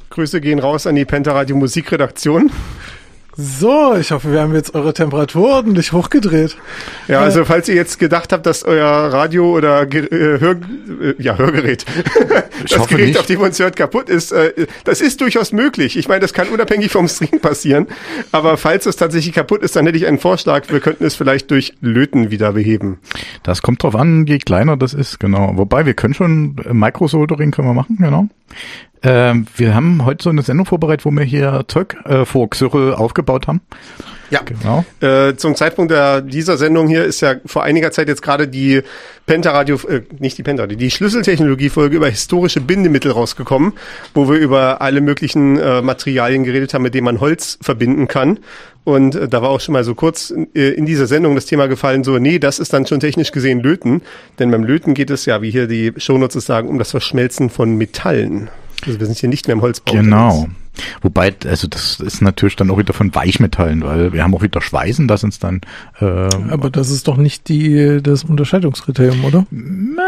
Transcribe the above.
Grüße gehen raus an die Pentaradio Musikredaktion. So, ich hoffe, wir haben jetzt eure Temperatur ordentlich hochgedreht. Ja, also falls ihr jetzt gedacht habt, dass euer Radio oder Hörgerät, das Gerät, nicht, auf dem uns hört, kaputt ist, das ist durchaus möglich. Ich meine, das kann unabhängig vom Stream passieren. Aber falls es tatsächlich kaputt ist, dann hätte ich einen Vorschlag. Wir könnten es vielleicht durch Löten wieder beheben. Das kommt drauf an, je kleiner das ist, genau. Wobei, wir können schon Microsoldering können wir machen, genau. Wir haben heute so eine Sendung vorbereitet, wo wir hier Zeug vor Xyrel aufgebaut haben. Ja, genau. Zum Zeitpunkt dieser Sendung hier ist ja vor einiger Zeit jetzt gerade die die Schlüsseltechnologie-Folge über historische Bindemittel rausgekommen, wo wir über alle möglichen Materialien geredet haben, mit denen man Holz verbinden kann. Und da war auch schon mal so kurz in dieser Sendung das Thema gefallen, so, nee, das ist dann schon technisch gesehen Löten. Denn beim Löten geht es ja, wie hier die Shownotes sagen, um das Verschmelzen von Metallen. Also wir sind hier nicht mehr im Holzbau. Genau. Wobei, also das ist natürlich dann auch wieder von Weichmetallen, weil wir haben auch wieder Schweißen, das uns dann... aber das ist doch nicht das Unterscheidungskriterium, oder? Na,